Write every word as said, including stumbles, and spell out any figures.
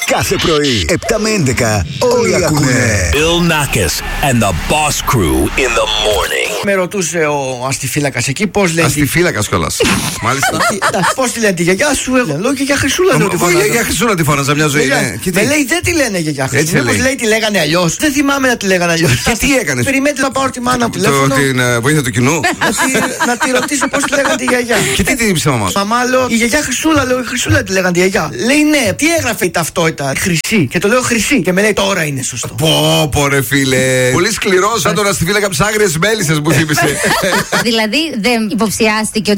Κάθε πρωί, επτά με έντεκα, όλοι ακούνε. Bill Nackis and the Boss Crew in the morning. Με ρωτούσε ο αστιφύλακας εκεί πώς λέει. Αστιφύλακας κιόλας. Μάλιστα. Πώς τη λένε τη γιαγιά σου, εγώ λέω και για Χρυσούλα. Εγώ για Χρυσούλα τη φώναζα μια ζωή. Με λέει δεν τη λένε για γιαγιά Χρυσούλα. Μήπως λέει τη λέγανε αλλιώς. Δεν θυμάμαι να τη λέγανε αλλιώς. Και τι έκανες? Περιμένετε να πάρω τη μάνα μου τηλέφωνο. Την βοήθεια του κοινού. Να τη ρωτήσω πώς τη λέγανε τη γιαγιά. Και τι την είπε μαμά? Μαμά, λέω η γιαγιά Χρυσούλα, λέω η Χρυσούλα τη λέγανε τη γιαγιά. Λέει ναι, τι έγραφε η ταυτότητα? Χρυσή. Και το λέω Χρυσή. Και με λέει τώρα είναι σωστό. Πω, πω ρε φίλε. Πολύ σκληρό σαν τον αστιφύλακα από τις άγριες μέλισσες που θύμισε. Δηλαδή δεν υποψιάστηκε